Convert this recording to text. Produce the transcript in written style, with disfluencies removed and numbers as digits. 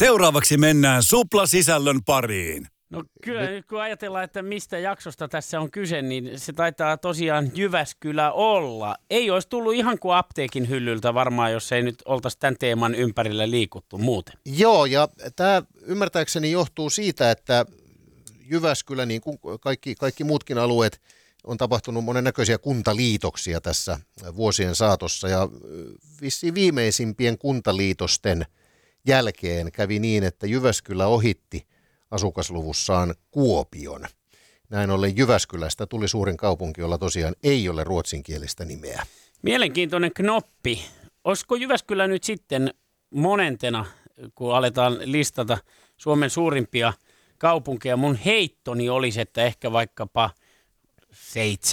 Seuraavaksi mennään suplasisällön pariin. No kyllä, kun ajatellaan, että mistä jaksosta tässä on kyse, niin se taitaa tosiaan Jyväskylä olla. Ei olisi tullut ihan kuin apteekin hyllyltä varmaan, jos ei nyt oltaisi tämän teeman ympärillä liikuttu muuten. Joo, ja tämä ymmärtääkseni johtuu siitä, että Jyväskylä, niin kuin kaikki muutkin alueet, on tapahtunut monennäköisiä kuntaliitoksia tässä vuosien saatossa. Ja vissiin viimeisimpien kuntaliitosten jälkeen kävi niin, että Jyväskylä ohitti asukasluvussaan Kuopion. Näin ollen Jyväskylästä tuli suurin kaupunki, jolla tosiaan ei ole ruotsinkielistä nimeä. Mielenkiintoinen knoppi. Olisiko Jyväskylä nyt sitten monentena, kun aletaan listata Suomen suurimpia kaupunkeja? Mun heittoni olisi, että ehkä vaikkapa 7.